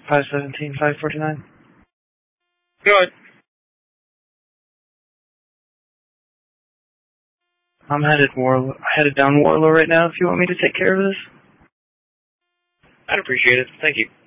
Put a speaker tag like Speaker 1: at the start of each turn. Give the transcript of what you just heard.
Speaker 1: 517-549.
Speaker 2: Go ahead.
Speaker 1: I'm headed down Warlow right now if you want me to take care of this.
Speaker 2: I'd appreciate it. Thank you.